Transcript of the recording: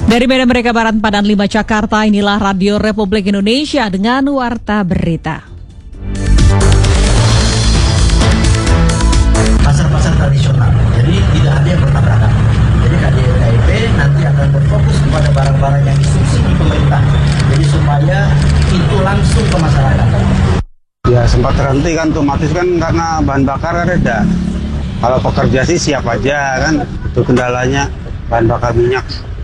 Dari Medan Merdeka Barat, Padan 5 Jakarta, inilah Radio Republik Indonesia dengan Warta Berita. Pasar-pasar tradisional, jadi tidak ada yang bertabrakan. Jadi KDP nanti akan berfokus kepada barang-barang yang disubsidi pemerintah. Jadi supaya itu langsung ke masyarakat. Ya sempat terhenti kan, otomatis kan karena bahan bakar kan ada. Kalau pekerja sih siap aja kan, itu kendalanya bahan bakar minyak.